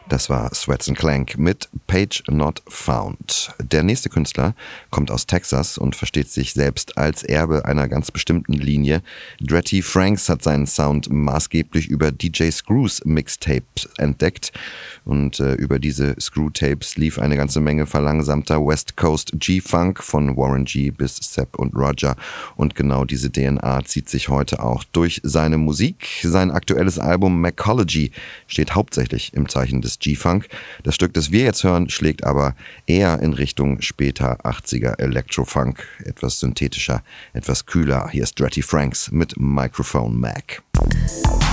Das war Sweats and Clank mit Page Not Found. Der nächste Künstler kommt aus Texas und versteht sich selbst als Erbe einer ganz bestimmten Linie. Dretty Franks hat seinen Sound maßgeblich über DJ Screws Mixtapes entdeckt. Und über diese Screw-Tapes lief eine ganze Menge verlangsamter West Coast G-Funk von Warren G bis Sepp und Roger. Und genau diese DNA zieht sich heute auch durch seine Musik. Sein aktuelles Album Macology steht hauptsächlich im Zeichen des G-Funk. Das Stück, das wir jetzt hören, schlägt aber eher in Richtung später 80er Electro-Funk. Etwas synthetischer, etwas kühler. Hier ist Dretty Franks mit Microphone Mac.